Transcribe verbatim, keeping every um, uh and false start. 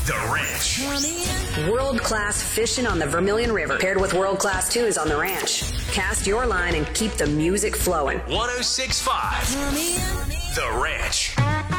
The Ranch. World-class fishing on the Vermilion River, paired with world-class tunes on the ranch. Cast your line and keep the music flowing. one oh six point five The Ranch.